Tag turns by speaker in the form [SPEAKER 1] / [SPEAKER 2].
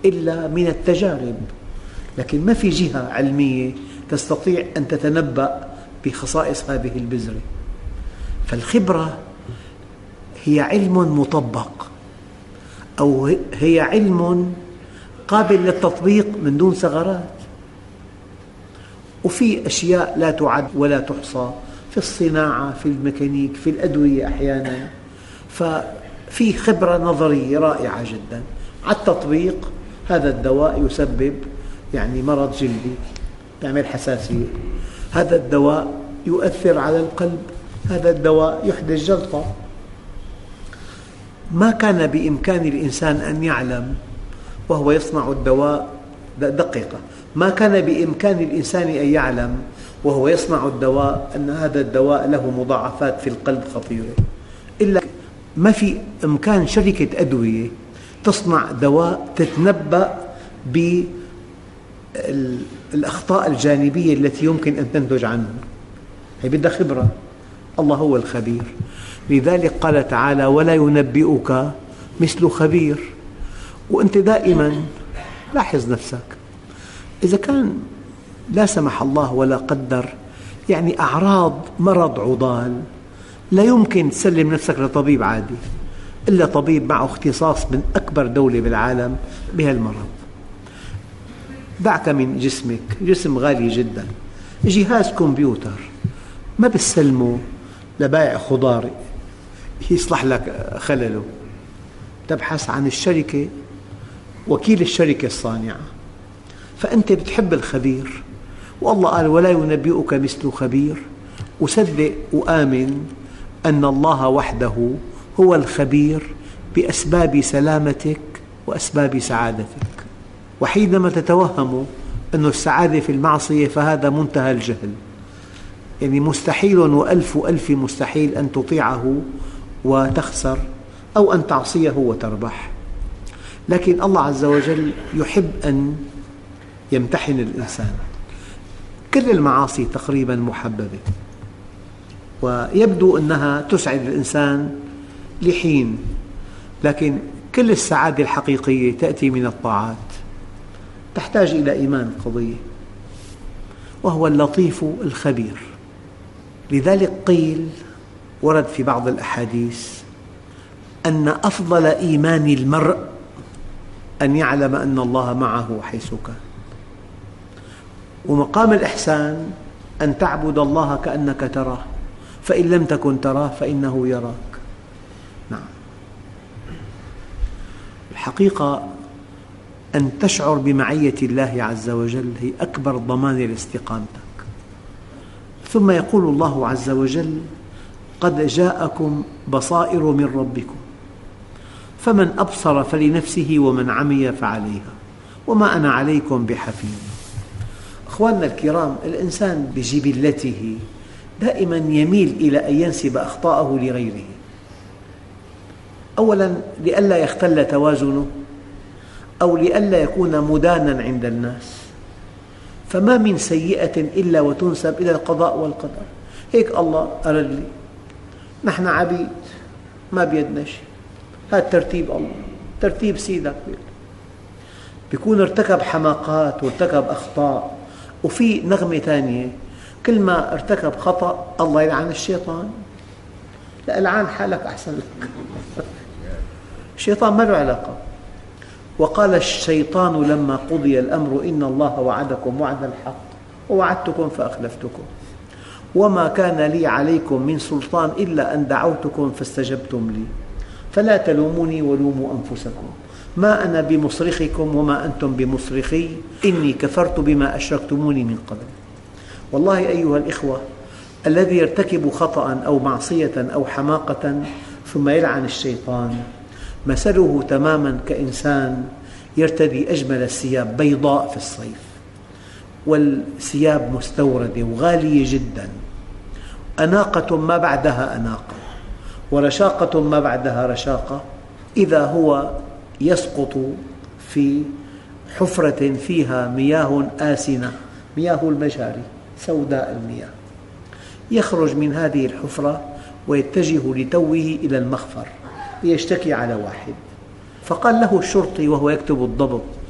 [SPEAKER 1] إلا من التجارب، لكن ما في جهة علمية تستطيع أن تتنبأ بخصائص هذه البذرة. فالخبرة هي علم مطبق، أو هي علم قابل للتطبيق من دون ثغرات. وفي أشياء لا تعد ولا تحصى في الصناعة، في الميكانيك، في الأدوية أحياناً. ففي خبرة نظرية رائعة جداً. على التطبيق هذا الدواء يسبب مرض جلدي، يعمل حساسية. هذا الدواء يؤثر على القلب، هذا الدواء يحدث جلطة. ما كان بإمكان الإنسان أن يعلم وهو يصنع الدواء، دقيقة، ما كان بإمكان الإنسان أن يعلم وهو يصنع الدواء أن هذا الدواء له مضاعفات في القلب خطيرة. إلا ما في إمكان شركة أدوية تصنع دواء تتنبأ بالأخطاء الجانبية التي يمكن أن تنتج عنه. هي بدها خبرة، الله هو الخبير. لذلك قال تعالى: ولا ينبئك مثل خبير. وأنت دائما لاحظ نفسك، إذا كان لا سمح الله ولا قدر أعراض مرض عضال، لا يمكن تسلم نفسك لطبيب عادي، إلا طبيب معه اختصاص من أكبر دولة بالعالم بهالمرض. دعك من جسمك، جسم غالي جدا، جهاز كمبيوتر ما بتسلمه لبائع خضار يصلح لك خلله، تبحث عن الشركة، وكيل الشركة الصانعة. فأنت بتحب الخبير، والله قال: ولا ينبئك مثل خبير. وصدق وآمن أن الله وحده هو الخبير بأسباب سلامتك وأسباب سعادتك. وحينما تتوهم أن السعادة في المعصية فهذا منتهى الجهل. مستحيل وألف ألف مستحيل أن تطيعه وتخسر، أو أن تعصيه وتربح. لكن الله عز وجل يحب أن يمتحن الإنسان. كل المعاصي تقريبا محببة، ويبدو أنها تسعد الإنسان لحين، لكن كل السعادة الحقيقية تأتي من الطاعات، تحتاج إلى إيمان قوي، وهو اللطيف الخبير. لذلك قيل، ورد في بعض الأحاديث، أن أفضل إيمان المرء أن يعلم أن الله معه حيث كان. ومقام الإحسان أن تعبد الله كأنك تراه، فإن لم تكن تراه فإنه يراك. نعم، الحقيقة أن تشعر بمعية الله عز وجل هي أكبر ضمان لاستقامتك. ثم يقول الله عز وجل: قد جاءكم بصائر من ربكم فمن أبصر فلنفسه ومن عمي فعليها وما أنا عليكم بحفيظ. أخواننا الكرام، الإنسان بجبلته دائما يميل إلى أن ينسب أخطاءه لغيره، أولا لئلا يختل توازنه، أو لئلا يكون مدانا عند الناس. فما من سيئة إلا وتنسب إلى القضاء والقدر. هيك الله أرد لي، نحن عبيد ما بيدنا شيء، هذا ترتيب الله، ترتيب سيدك. بيكون ارتكب حماقات وارتكب أخطاء. وفي نغمة ثانية، كل ما ارتكب خطأ الله يلعن الشيطان. لا، العن حالك أحسن لك. الشيطان ما له علاقة. وقال الشيطان لما قضي الأمر إن الله وعدكم وعد الحق ووعدتكم فأخلفتكم وما كان لي عليكم من سلطان إلا أن دعوتكم فاستجبتم لي فلا تلوموني ولوموا أنفسكم ما أنا بمصرخكم وما أنتم بمصرخي إني كفرت بما أشركتموني من قبل. والله أيها الإخوة، الذي يرتكب خطأ أو معصية أو حماقة ثم يلعن الشيطان مثله تماما كإنسان يرتدي أجمل الثياب بيضاء في الصيف، والثياب مستوردة وغالية جدا، أناقة ما بعدها أناقة ورشاقة ما بعدها رشاقة، إذا هو يسقط في حفرة فيها مياه آسنة، مياه المجاري سوداء المياه، يخرج من هذه الحفرة ويتجه لتوه إلى المخفر ليشتكي على واحد. فقال له الشرطي وهو يكتب الضبط: